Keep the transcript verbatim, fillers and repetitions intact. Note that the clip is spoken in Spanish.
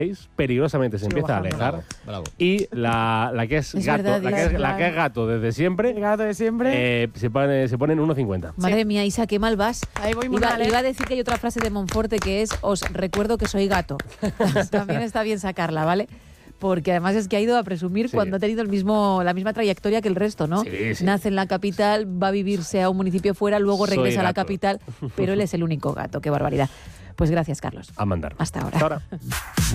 peligrosamente se Sigo empieza a bajando. alejar. Bravo. Y la, la que es, Es gato, verdad, la, que es, es la que es gato desde siempre, El gato de siempre. eh, se pone se pone en uno cincuenta. Madre mía, Isa, qué mal vas. Ahí voy muy Iba, mal, ¿eh? iba a decir que hay otra frase de Monforte que es: os recuerdo que soy gato. También está bien sacarla, ¿vale? Porque además es que ha ido a presumir Sí. cuando ha tenido el mismo, la misma trayectoria que el resto, ¿no? Sí, sí. Nace en la capital, va a vivirse a un municipio fuera, luego Soy regresa a la gato. capital, pero él es el único gato. Qué barbaridad. Pues gracias, Carlos. A mandar. Hasta ahora. Hasta ahora.